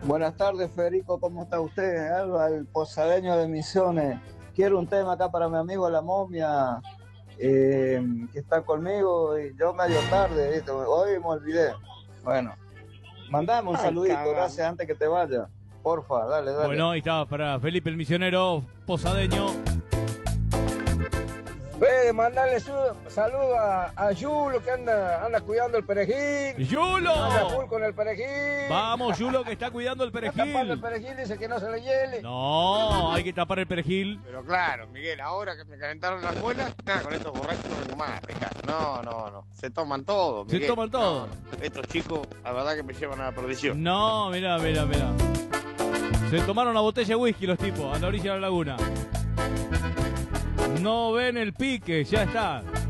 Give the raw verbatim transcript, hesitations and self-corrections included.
Buenas tardes, Federico, ¿cómo está usted? Alba, el posadeño de Misiones. Quiero un tema acá para mi amigo La Momia, eh, que está conmigo y yo medio tarde, ¿viste? Hoy me olvidé. Bueno, mandame un Ay, saludito, cagada. gracias, antes que te vaya. Porfa, dale, dale. Bueno, ahí está para Felipe el misionero posadeño. Fede, mandale su saludo a, a Yulo que anda, anda cuidando el perejil. ¡Yulo! Anda full con el perejil. Vamos, Yulo, que está cuidando el Está tapando el perejil. perejil, dice que no se le hiele. No, hay que tapar el perejil. Pero claro, Miguel, ahora que me calentaron las muelas, nada, con estos borrachos no vengo más, Ricardo. No, no, no. Se toman todo, Se Miguel. toman todo. No, no. Estos chicos, la verdad que me llevan a la perdición. No, mira, mira, mira. Se tomaron una botella de whisky los tipos a la orilla de la laguna. No ven el pique, ya está.